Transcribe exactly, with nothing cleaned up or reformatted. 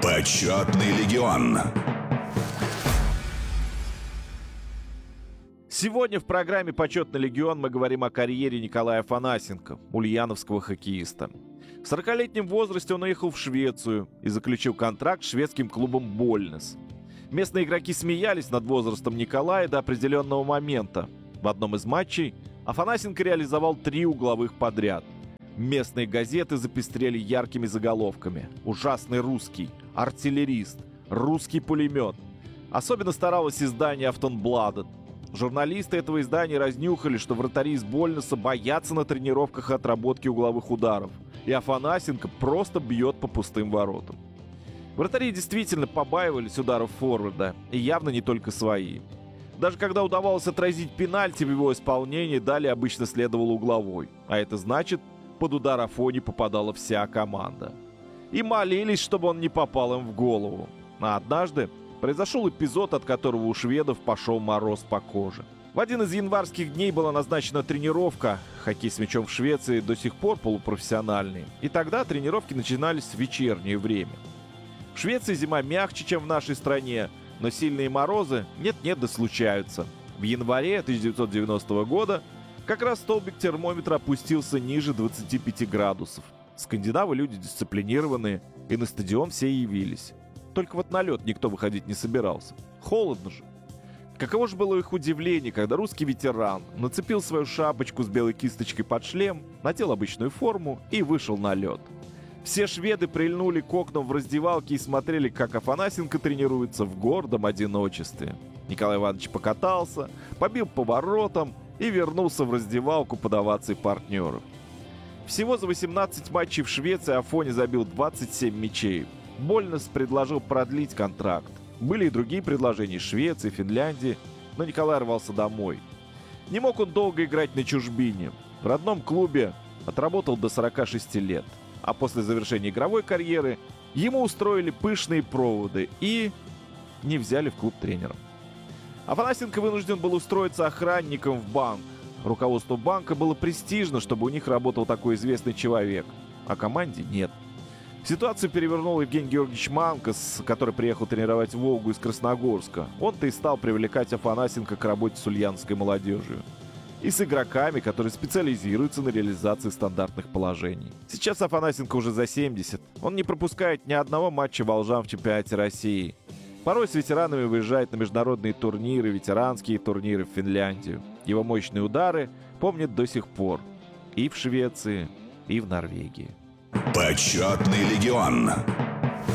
Почетный легион. Сегодня в программе «Почетный легион» мы говорим о карьере Николая Афанасенко, ульяновского хоккеиста. В сорокалетнем возрасте он уехал в Швецию и заключил контракт с шведским клубом «Больнес». Местные игроки смеялись над возрастом Николая до определенного момента. В одном из матчей Афанасенко реализовал три угловых подряд. Местные газеты запестрели яркими заголовками: «Ужасный русский», «Артиллерист», «Русский пулемет». Особенно старалось издание «Афтонбладет». Журналисты этого издания разнюхали, что вратари из Больнеса боятся на тренировках отработки угловых ударов, и Афанасенко просто бьет по пустым воротам. Вратари действительно побаивались ударов форварда, и явно не только свои. Даже когда удавалось отразить пенальти в его исполнении, далее обычно следовал угловой, а это значит, под удар Афони попадала вся команда. И молились, чтобы он не попал им в голову. А однажды произошел эпизод, от которого у шведов пошел мороз по коже. В один из январских дней была назначена тренировка. Хоккей с мячом в Швеции до сих пор полупрофессиональный. И тогда тренировки начинались в вечернее время. В Швеции зима мягче, чем в нашей стране, но сильные морозы нет-нет да случаются. В январе тысяча девятьсот девяностого года как раз столбик термометра опустился ниже двадцати пяти градусов. Скандинавы люди дисциплинированные, и на стадион все явились. Только вот на лед никто выходить не собирался. Холодно же. Каково же было их удивление, когда русский ветеран нацепил свою шапочку с белой кисточкой под шлем, надел обычную форму и вышел на лед. Все шведы прильнули к окнам в раздевалке и смотрели, как Афанасенко тренируется в гордом одиночестве. Николай Иванович покатался, побил по воротам и вернулся в раздевалку под овации партнеров. Всего за восемнадцать матчей в Швеции Афони забил двадцать семь мячей. Больнес предложил продлить контракт. Были и другие предложения Швеции, Финляндии, но Николай рвался домой. Не мог он долго играть на чужбине. В родном клубе отработал до сорока шести лет. А после завершения игровой карьеры ему устроили пышные проводы и не взяли в клуб тренером. Афанасенко вынужден был устроиться охранником в банк. Руководству банка было престижно, чтобы у них работал такой известный человек, а команде нет. Ситуацию перевернул Евгений Георгиевич Манкас, который приехал тренировать «Волгу» из Красногорска. Он-то и стал привлекать Афанасенко к работе с ульяновской молодежью. И с игроками, которые специализируются на реализации стандартных положений. Сейчас Афанасенко уже за семьдесят. Он не пропускает ни одного матча волжан в чемпионате России. Порой с ветеранами выезжает на международные турниры, ветеранские турниры в Финляндию. Его мощные удары помнят до сих пор. И в Швеции, и в Норвегии. Почетный легион.